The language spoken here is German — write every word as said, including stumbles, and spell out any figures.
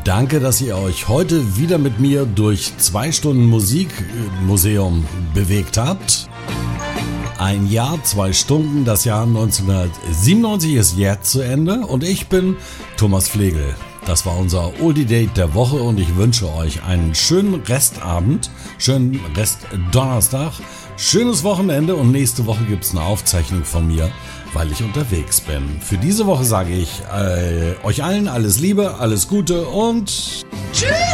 Danke, dass ihr euch heute wieder mit mir durch zwei Stunden Musikmuseum bewegt habt. Ein Jahr, zwei Stunden, das Jahr neunzehnhundertsiebenundneunzig ist jetzt zu Ende und ich bin Thomas Flegel. Das war unser Oldie Date der Woche und ich wünsche euch einen schönen Restabend, schönen Rest-Donnerstag, schönes Wochenende und nächste Woche gibt es eine Aufzeichnung von mir, weil ich unterwegs bin. Für diese Woche sage ich äh, euch allen alles Liebe, alles Gute und tschüss!